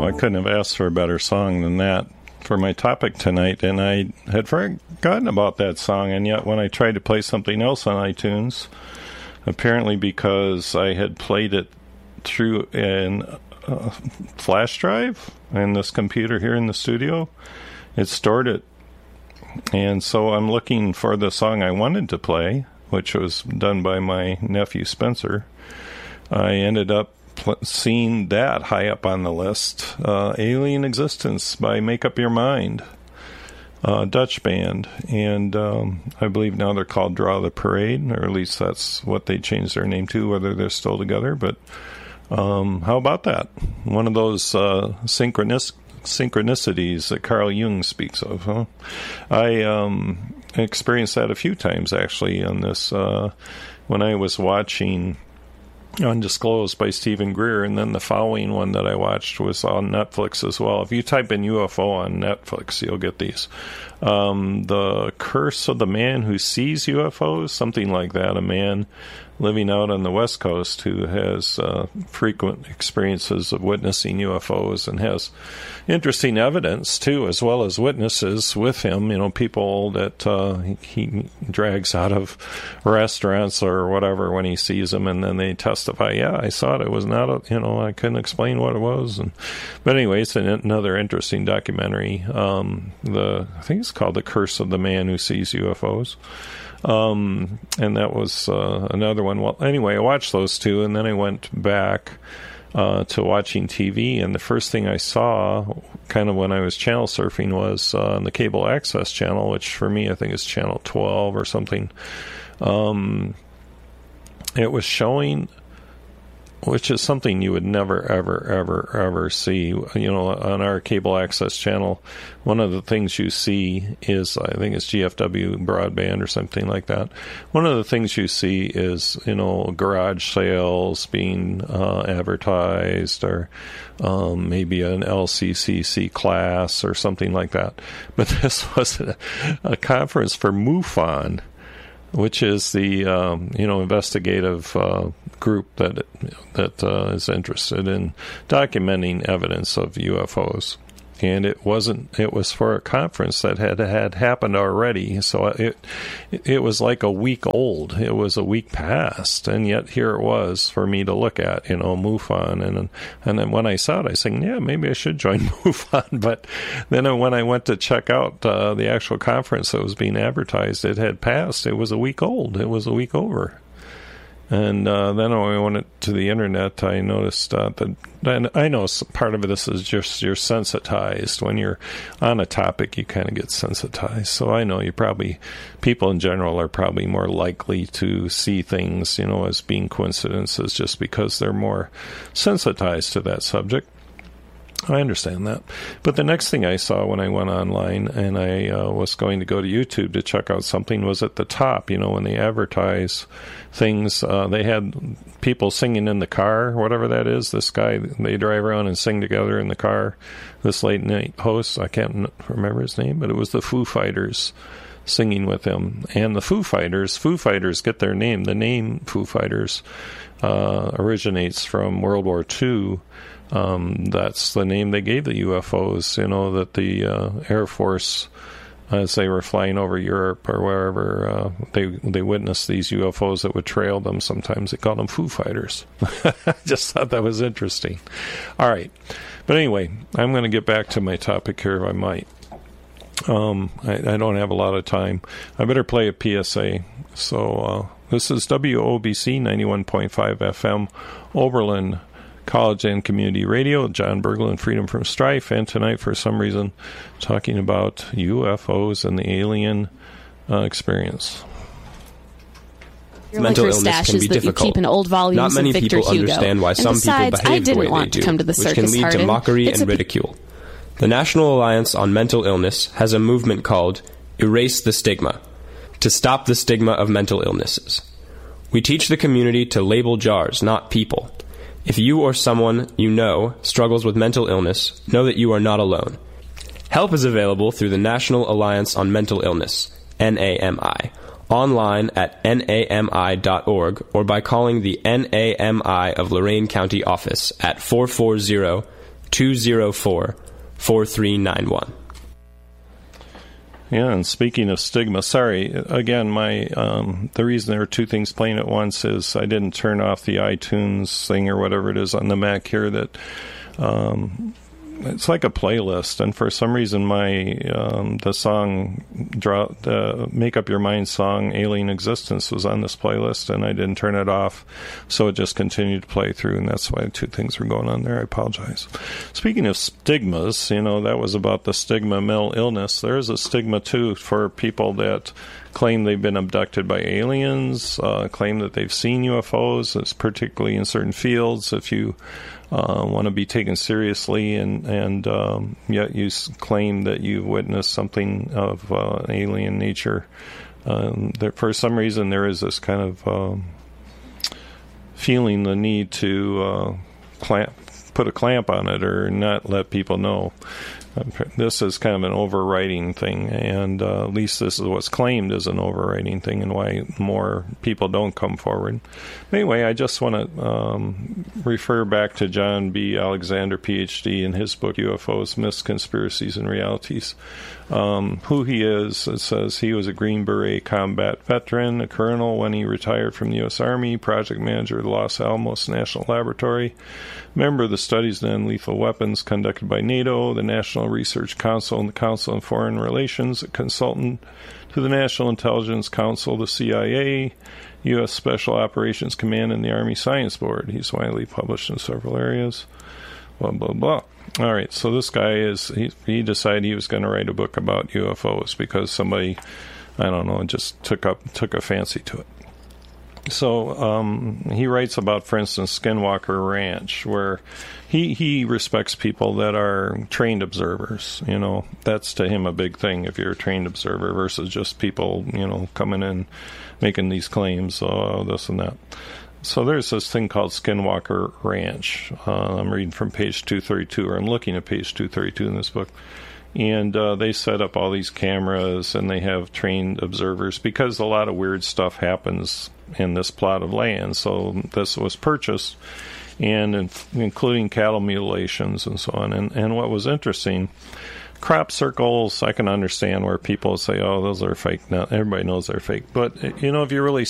I couldn't have asked for a better song than that for my topic tonight, and I had forgotten about that song, and yet when I tried to play something else on iTunes, apparently because I had played it through an flash drive in this computer here in the studio, it stored it. And so I'm looking for the song I wanted to play, which was done by my nephew Spencer. I ended up seeing that high up on the list, Alien Existence by Make Up Your Mind, Dutch band, and I believe now they're called Draw the Parade, or at least that's what they changed their name to, whether they're still together. But how about that? One of those synchronicities that Carl Jung speaks of, huh? I experienced that a few times, actually, on this, when I was watching Undisclosed by Stephen Greer, and then the following one that I watched was on Netflix as well. If you type in UFO on Netflix, you'll get these. The Curse of the Man Who Sees UFOs, something like that. A man living out on the West Coast who has frequent experiences of witnessing UFOs and has interesting evidence, too, as well as witnesses with him, people that he drags out of restaurants or whatever when he sees them, and then they testify, yeah, I saw it. It was not, I couldn't explain what it was. But anyway, it's another interesting documentary. I think it's called The Curse of the Man Who Sees UFOs. And that was another one. Well, anyway, I watched those two, and then I went back to watching TV, and the first thing I saw, kind of when I was channel surfing, was on the cable access channel, which for me I think is channel 12 or something. It was showing, which is something you would never, ever, ever, ever see. On our cable access channel, one of the things you see is, I think it's GFW broadband or something like that. One of the things you see is, garage sales being advertised, or maybe an LCCC class or something like that. But this was a conference for MUFON, which is the investigative group that is interested in documenting evidence of UFOs. And it was for a conference that had happened already, so it was like a week old. It was a week past, and yet here it was for me to look at, MUFON. And then when I saw it, I said, yeah, maybe I should join MUFON. But then when I went to check out the actual conference that was being advertised, it had passed. It was a week old. It was a week over. And then when I went to the internet, I noticed that, and I know part of this is just you're sensitized. When you're on a topic, you kind of get sensitized. So I know people in general are probably more likely to see things, as being coincidences just because they're more sensitized to that subject. I understand that. But the next thing I saw when I went online and I was going to go to YouTube to check out something was at the top, when they advertise things, they had people singing in the car, whatever that is. This guy, they drive around and sing together in the car. This late night host, I can't remember his name, but it was the Foo Fighters singing with him. And the Foo Fighters get their name. The name Foo Fighters originates from World War II. That's the name they gave the UFOs, that the Air Force, as they were flying over Europe or wherever, they witnessed these UFOs that would trail them. Sometimes they called them Foo Fighters. I just thought that was interesting. All right. But anyway, I'm going to get back to my topic here if I might. I don't have a lot of time. I better play a PSA. So this is WOBC 91.5 FM, Oberlin College and Community Radio, John Berglund, Freedom from Strife, and tonight, for some reason, talking about UFOs and the alien experience. Mental illness can be difficult. You keep in old volumes Not many of Victor people Hugo. understand why some besides, people behave the way they do, which can lead to mockery and ridicule. The National Alliance on Mental Illness has a movement called Erase the Stigma, to stop the stigma of mental illnesses. We teach the community to label jars, not people. If you or someone you know struggles with mental illness, know that you are not alone. Help is available through the National Alliance on Mental Illness, NAMI, online at nami.org or by calling the NAMI of Lorain County office at 440 204-4391. Yeah, and speaking of stigma, sorry, again, the reason there are two things playing at once is I didn't turn off the iTunes thing or whatever it is on the Mac here that it's like a playlist, and for some reason the song Make Up Your Mind song Alien Existence was on this playlist, and I didn't turn it off, so it just continued to play through, and that's why two things were going on there. I apologize. Speaking of stigmas, that was about the stigma of mental illness. There is a stigma too for people that claim they've been abducted by aliens, claim that they've seen UFOs. It's particularly in certain fields. If you want to be taken seriously and yet you claim that you've witnessed something of alien nature, for some reason there is this kind of feeling the need to put a clamp on it or not let people know. This is kind of an overriding thing, and at least this is what's claimed as an overriding thing and why more people don't come forward. Anyway, I just want to refer back to John B. Alexander, Ph.D., in his book, UFOs, Myths, Conspiracies, and Realities. Who he is, it says he was a Green Beret combat veteran, a colonel when he retired from the U.S. Army, project manager of the Los Alamos National Laboratory, member of the Studies in Non-Lethal Weapons conducted by NATO, the National Research Council, and the Council on Foreign Relations, a consultant to the National Intelligence Council, the CIA, U.S. Special Operations Command, and the Army Science Board. He's widely published in several areas. Blah, blah, blah. All right, so this guy he decided he was going to write a book about UFOs because somebody, I don't know, just took a fancy to it. So he writes about, for instance, Skinwalker Ranch, where he respects people that are trained observers. That's to him a big thing if you're a trained observer versus just people, coming in making these claims, this and that. So there's this thing called Skinwalker Ranch. I'm reading from page 232, or I'm looking at page 232 in this book. And they set up all these cameras, and they have trained observers because a lot of weird stuff happens in this plot of land. So this was purchased, and including cattle mutilations and so on. And what was interesting, crop circles, I can understand where people say, oh, those are fake. Now, everybody knows they're fake. But, if you really